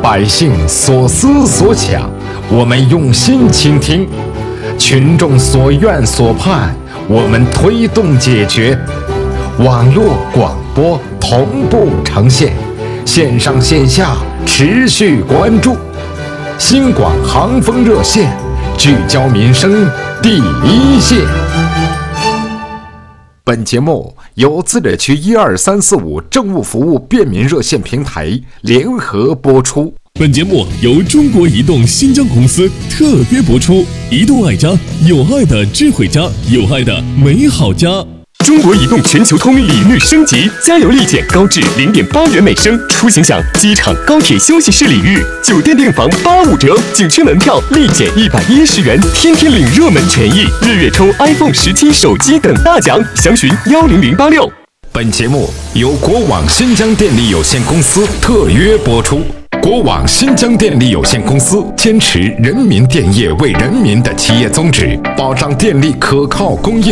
百姓所思所想，我们用心倾听；群众所愿所盼，我们推动解决。网络广播同步呈现，线上线下持续关注。新广航风热线，聚焦民生第一线。本节目由自治区12345政务服务便民热线平台联合播出。 本节目由中国移动新疆公司特约播出。移动爱家，有爱的智慧家，有爱的美好家。 中国移动全球通礼遇升级，加油立减高至0.8元每升，出行享机场、高铁休息室礼遇，酒店订房85折，景区门票立减110元，天天领热门权益，日月抽 iPhone 17手机等大奖，详询10086。 本节目由国网新疆电力有限公司特约播出。国网新疆电力有限公司坚持人民电业为人民的企业宗旨，保障电力可靠供应。